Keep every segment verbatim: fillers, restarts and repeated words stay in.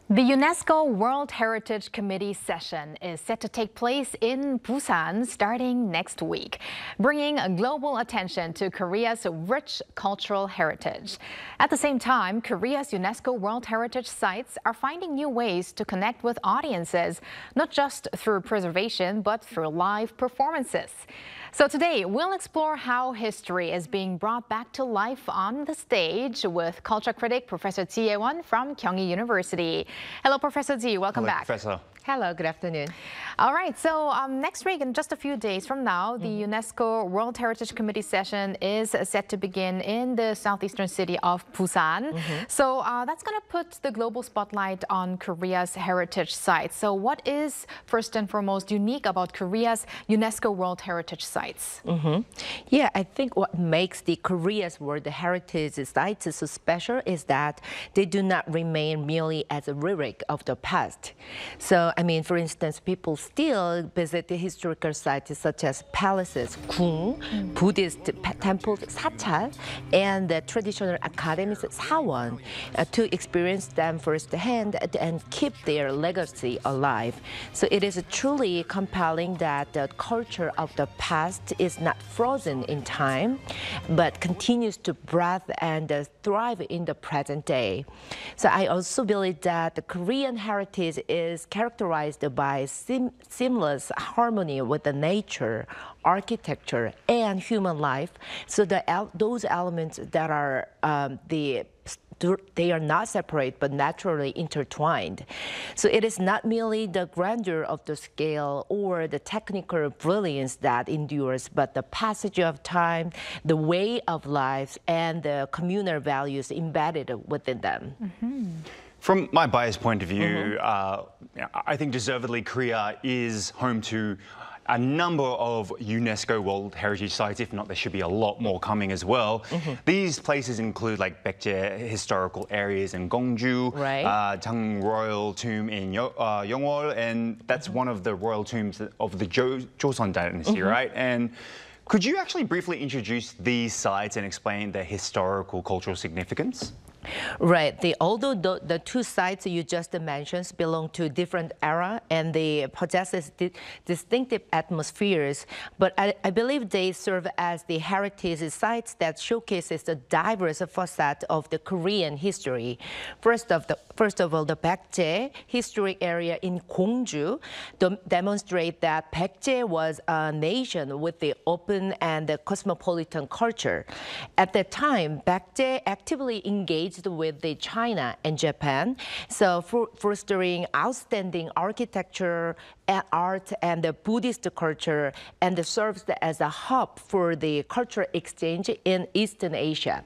The UNESCO World Heritage Committee session is set to take place in Busan starting next week, bringing a global attention to Korea's rich cultural heritage. At the same time, Korea's UNESCO World Heritage sites are finding new ways to connect with audiences, not just through preservation, but through live performances. So today, we'll explore how history is being brought back to life on the stage with culture critic Professor Ji Ye-won from Kyunghee University. Hello, Professor Ji. Welcome Hello, back. Professor. Hello, good afternoon. All right, so um, next week, in just a few days from now, the Mm-hmm. UNESCO World Heritage Committee session is set to begin in the southeastern city of Busan. Mm-hmm. So uh, that's going to put the global spotlight on Korea's heritage sites. So what is, first and foremost, unique about Korea's UNESCO World Heritage sites? Mm-hmm. Yeah, I think what makes the Korea's World Heritage sites so special is that they do not remain merely as a relic of the past. So, I mean, for instance, people still visit the historical sites such as palaces, gung, mm. Buddhist temples, sachal, and the traditional academies, sawon, uh, to experience them firsthand and keep their legacy alive. So it is truly compelling that the culture of the past is not frozen in time, but continues to breathe and uh, thrive in the present day. So I also believe that the Korean heritage is characterized by sim seamless harmony with the nature, architecture, and human life. So the those elements that are um, the they are not separate but naturally intertwined. So it is not merely the grandeur of the scale or the technical brilliance that endures, but the passage of time, the way of life, and the communal values embedded within them. Mm-hmm. From my biased point of view, Mm-hmm. uh, I think deservedly Korea is home to a number of UNESCO World Heritage Sites. If not, there should be a lot more coming as well. Mm-hmm. These places include like Baekje historical areas in Gongju, right. uh, Jang Royal Tomb in Yo uh, Yeongwol, and that's mm-hmm. one of the royal tombs of the jo Joseon Dynasty, mm-hmm. right? And could you actually briefly introduce these sites and explain their historical cultural significance? Right. The, although the, the two sites you just mentioned belong to different era and they possess di distinctive atmospheres, but I, I believe they serve as the heritage sites that showcases the diverse facet of the Korean history. First of the first of all, the Baekje historic area in Gongju demonstrate that Baekje was a nation with the open and the cosmopolitan culture. At that time, Baekje actively engaged with the China and Japan, so for fostering outstanding architecture, art, and the Buddhist culture, and serves as a hub for the cultural exchange in Eastern Asia.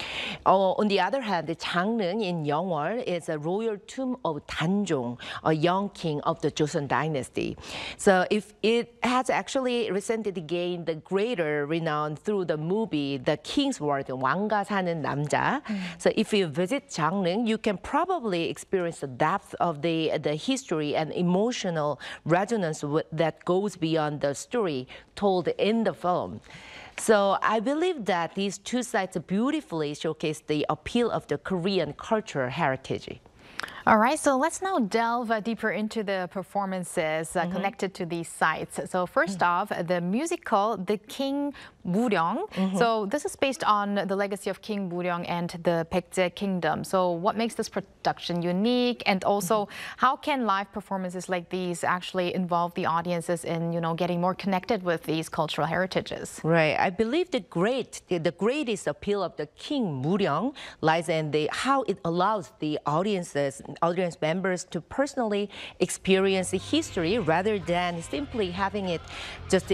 Uh, on the other hand, the Jangneung in Yeongwol is a royal tomb of Danjong, a young king of the Joseon Dynasty. So if it has actually recently gained the greater renown through the movie The King's Word, 왕가 사는 남자. Mm. So if you visit Jangneung, you can probably experience the depth of the, the history and emotional resonance that goes beyond the story told in the film. So I believe that these two sites beautifully showcase the appeal of the Korean cultural heritage. All right, so let's now delve uh, deeper into the performances uh, mm-hmm. connected to these sites. So first mm-hmm. off, the musical The King Muryong. Mm-hmm. So this is based on the legacy of King Muryong and the Baekje Kingdom. So what makes this production unique? And also, mm-hmm. how can live performances like these actually involve the audiences in, you know, getting more connected with these cultural heritages? Right. I believe the great, the, the greatest appeal of the King Muryong lies in the how it allows the audiences audience members to personally experience the history rather than simply having it just